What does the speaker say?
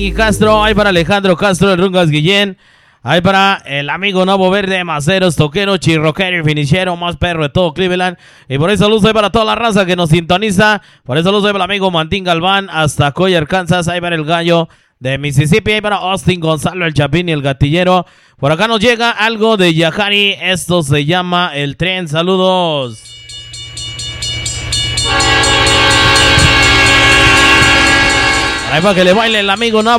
Y Castro, hay para Alejandro Castro, el Rungas Guillén. Hay para el amigo Novo Verde, Maceros, Toquero, Chirroquero y Finichero, más perro de todo Cleveland. Y por eso saludos hay para toda la raza que nos sintoniza. Por eso saludos hay para el amigo Mantín Galván, hasta Collier, Kansas. Hay para el Gallo de Mississippi. Hay para Austin Gonzalo, el Chapín y el Gatillero. Por acá nos llega algo de Yajari. Esto se llama El Tren. Saludos. Ahí para que le baile el amigo Novo.